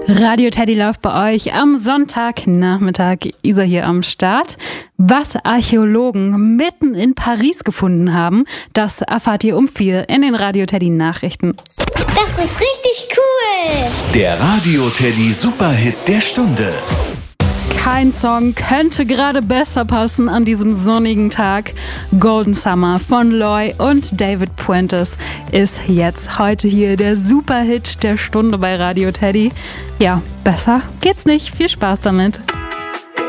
Radio Teddy läuft bei euch am Sonntagnachmittag. Isa hier am Start. Was Archäologen mitten in Paris gefunden haben, das erfahrt ihr um 4 in den Radio Teddy Nachrichten. Das ist richtig cool! Der Radio Teddy Superhit der Stunde. Kein Song könnte gerade besser passen an diesem sonnigen Tag. Golden Summer von Loy und David Puentes ist jetzt heute hier der Superhit der Stunde bei Radio Teddy. Ja, besser geht's nicht. Viel Spaß damit.